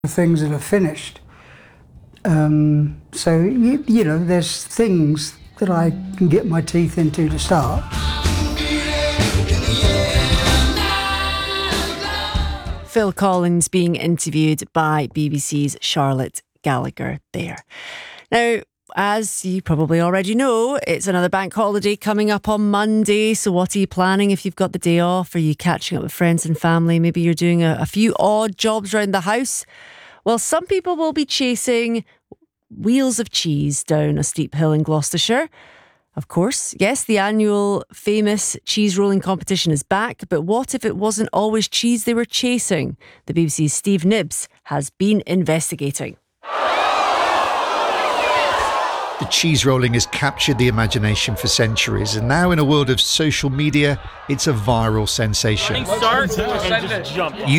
things that are finished. So, you know, there's things that I can get my teeth into to start. Phil Collins being interviewed by BBC's Charlotte Gallagher there. Now, as you probably already know, it's another bank holiday coming up on Monday. So what are you planning if you've got the day off? Are you catching up with friends and family? Maybe you're doing a few odd jobs around the house. Well, some people will be chasing wheels of cheese down a steep hill in Gloucestershire. Of course, yes, the annual famous cheese rolling competition is back, but what if it wasn't always cheese they were chasing? The BBC's Steve Nibbs has been investigating. The cheese rolling has captured the imagination for centuries, and now in a world of social media, it's a viral sensation.